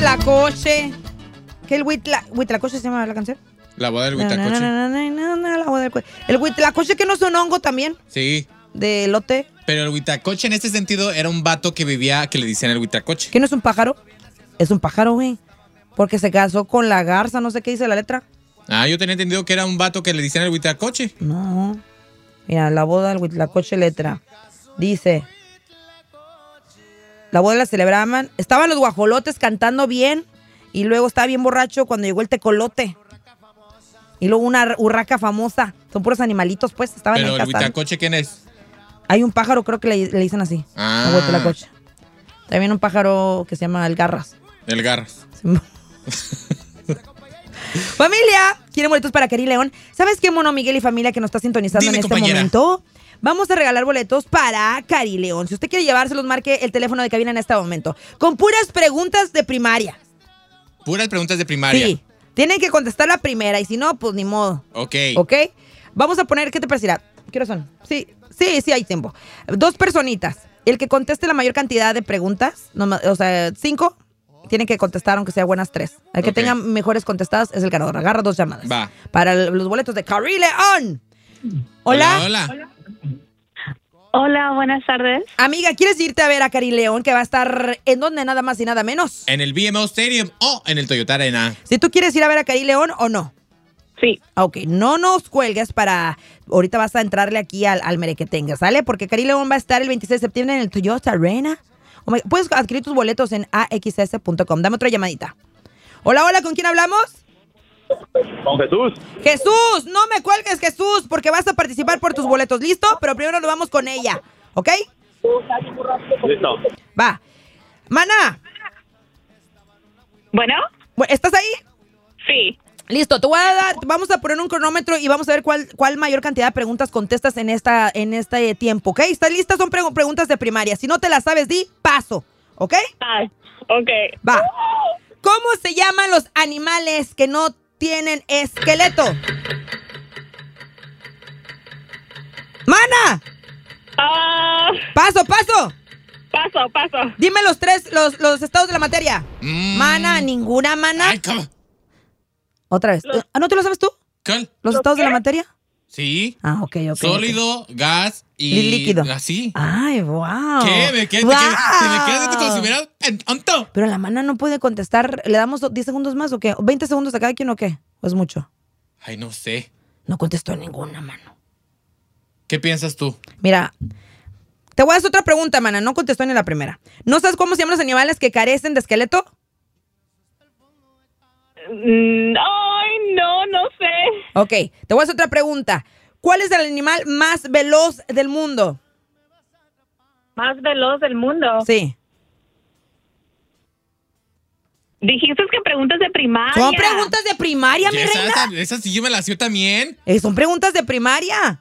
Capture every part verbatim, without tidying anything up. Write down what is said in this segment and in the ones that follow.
Huitlacoche. ¿Qué el Huitla, Huitlacoche se llama la canción? La boda del Huitlacoche. No, no, no, no, no, la boda del El Huitlacoche, que no es un hongo también. Sí. De elote. Pero el Huitlacoche en este sentido era un vato que vivía, que le decían el Huitlacoche. ¿Qué no es un pájaro? Es un pájaro, güey. Porque se casó con la garza, no sé qué dice la letra. Ah, yo tenía entendido que era un vato que le decían el Huitlacoche. No. Mira, la boda del Huitlacoche letra. Dice. La boda la celebraban. Estaban los guajolotes cantando bien. Y luego estaba bien borracho cuando llegó el tecolote. Y luego una urraca famosa. Son puros animalitos, pues. Estaban Pero en el casa. Huitlacoche, ¿quién es? Hay un pájaro, creo que le, le dicen así. Ah. El Huitlacoche. También un pájaro que se llama el Garras. El Garras. Familia, ¿quieren boletos para Cari León? ¿Sabes qué, Mono Miguel y familia que nos está sintonizando Dime, en este compañera. momento? Vamos a regalar boletos para Cari León. Si usted quiere llevárselos, marque el teléfono de cabina en este momento. Con puras preguntas de primaria. Puras preguntas de primaria. Sí, tienen que contestar la primera y si no, pues ni modo. Ok. ¿Ok? Vamos a poner, ¿qué te parecerá? ¿Qué hora son? Sí, sí, sí hay tiempo. Dos personitas. El que conteste la mayor cantidad de preguntas, no, ma- o sea, cinco, tienen que contestar aunque sea buenas tres. El que Ok. tenga mejores contestadas es el ganador. Agarra dos llamadas. Va. Para el- los boletos de Cari León. Hola. Hola. hola. Hola, buenas tardes. Amiga, ¿quieres irte a ver a Cari León que va a estar en donde nada más y nada menos? En el B M O Stadium o en el Toyota Arena. Si tú quieres ir a ver a Cari León o no. Sí. Ok, no nos cuelgues para... Ahorita vas a entrarle aquí al, al merequetengue, ¿sale? Porque Cari León va a estar el veintiséis de septiembre en el Toyota Arena. Oh my- puedes adquirir tus boletos en a x s punto com. Dame otra llamadita. Hola, hola, ¿con quién hablamos? Con Jesús. Jesús, no me cuelgues, Jesús, porque vas a participar por tus boletos, ¿listo? Pero primero nos vamos con ella, ¿ok? Listo. Va. Mana, Bueno, bu- ¿estás ahí? sí. Listo, te voy a dar, vamos a poner un cronómetro y vamos a ver cuál, cuál mayor cantidad de preguntas contestas en esta, en este tiempo, ¿ok? ¿Estás lista? Son pregu- preguntas de primaria. Si no te las sabes, di paso, ¿ok? Ah, ok. Va. ¿Cómo se llaman los animales que no tienen esqueleto? ¡Mana! Ah, ¡Paso, paso! paso, paso. Dime los tres, los, los estados de la materia. Mm. Mana, ninguna mana. Ay, ¿cómo? Otra vez. Los- Ah, ¿no te lo sabes tú? ¿Cuál? ¿Los estados de la materia? Sí. Ah, ok, ok. ok. Sólido, gas y... Y líquido. Así. Ay, wow. ¿Qué? ¿Me quedas? Wow. ¿Te me quedas como si hubiera... en- tonto? Pero la mana no puede contestar. ¿Le damos diez segundos más o qué? ¿veinte segundos a cada quien o qué? ¿O es mucho? Ay, no sé. No contestó ninguna, mano. ¿Qué piensas tú? Mira, te voy a hacer otra pregunta, mana. No contestó ni la primera. ¿No sabes cómo se llaman los animales que carecen de esqueleto? Mm, Ay, no, no sé. Ok, te voy a hacer otra pregunta. ¿Cuál es el animal más veloz del mundo? Más veloz del mundo. Sí. Dijiste que preguntas de primaria. Son preguntas de primaria, mi Esa, reina. esa, esa sí yo me la hacía también. Eh, son preguntas de primaria.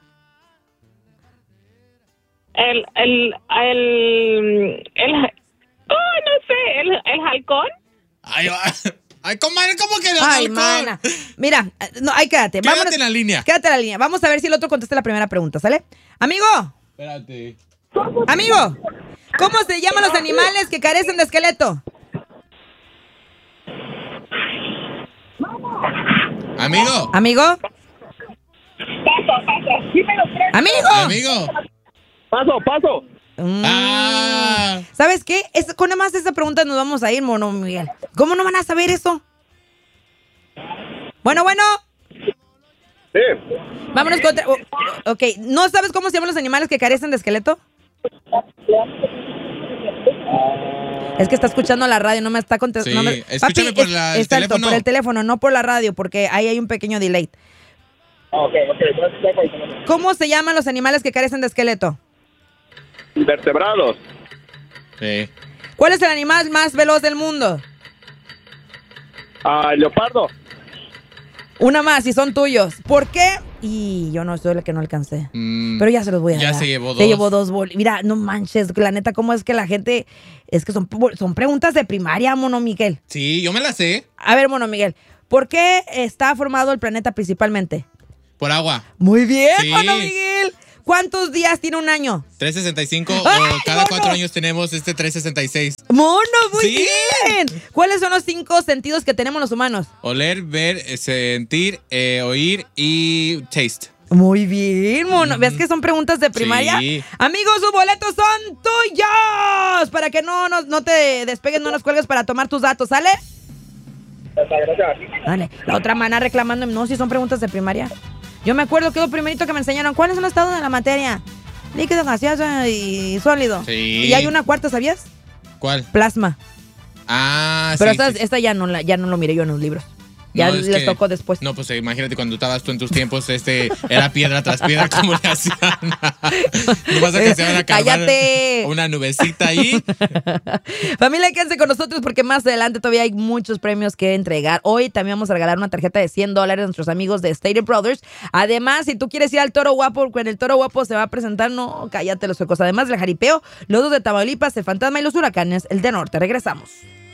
El, el, el, el, oh, no sé, el, el halcón. Ay, ay, ay, comadre, ¿cómo que no? Ay, halcón? mana. Mira, eh, no, ahí quédate. Quédate Vámonos- en la línea. Quédate en la línea. Vamos a ver si el otro contesta la primera pregunta, ¿sale? Amigo, Espérate. amigo, ¿cómo se llaman los animales que carecen de esqueleto? Amigo. Amigo, Paso, paso. Dime los tres. amigo. Amigo. Paso, paso. Mm. Ah. ¿Sabes qué? Es, con nada más esa pregunta nos vamos a ir, mono Miguel. ¿Cómo no van a saber eso? Bueno, bueno. Sí. Vámonos con otra. oh, Ok, ¿no sabes cómo se llaman los animales que carecen de esqueleto? Es que está escuchando la radio, no me está contestando. Sí, escúchame por la- el exacto, teléfono. por el teléfono, no por la radio, porque ahí hay un pequeño delay. Ok, ok. Gracias por el teléfono. ¿Cómo se llaman los animales que carecen de esqueleto? Invertebrados. Sí. ¿Cuál es el animal más veloz del mundo? Ah, leopardo. Una más, y son tuyos. ¿Por qué? Y yo no soy la que no alcancé. Mm, Pero ya se los voy a ya dar. se llevó Se dos. llevó dos bol- Mira, no manches, la neta, ¿cómo es que la gente... Es que son, son preguntas de primaria, mono Miguel. Sí, yo me la sé. A ver, mono Miguel, ¿por qué está formado el planeta principalmente? Por agua. Muy bien, Sí. mono Miguel. ¿cuántos días tiene un año? trescientos sesenta y cinco ¡Ay, o cada mono! cuatro años tenemos este trescientos sesenta y seis. ¡Mono, muy Sí. bien! ¿Cuáles son los cinco sentidos que tenemos los humanos? Oler, ver, eh, sentir, eh, oír y taste. Muy bien, mono. ¿Ves que son preguntas de primaria? Sí. Amigos, sus boletos son tuyos. Para que no, nos, no te despegues, no nos cuelgues para tomar tus datos, ¿sale? Gracias. Dale. La otra mana reclamando, no, si son preguntas de primaria. Yo me acuerdo que lo primerito que me enseñaron, ¿cuál es el estado de la materia? Líquido, gaseoso y sólido. Sí. Y hay una cuarta, ¿sabías? ¿Cuál? Plasma. Ah, Pero sí. esta, sí, sí. esta ya, no la, ya no lo miré yo en los libros. Ya No, es les que- tocó después. No, pues eh, imagínate cuando estabas tú en tus tiempos, este, era piedra tras piedra, ¿cómo le hacían? No vas a que se van a cargar ¡Cállate! una nubecita ahí. Familia, quédense con nosotros porque más adelante todavía hay muchos premios que entregar. Hoy también vamos a regalar una tarjeta de cien dólares a nuestros amigos de Stater Brothers. Además, si tú quieres ir al Toro Guapo, con el Toro Guapo se va a presentar, no, cállate los suecos. Además del jaripeo, los dos de Tamaulipas, el fantasma y los huracanes, el de norte. Regresamos.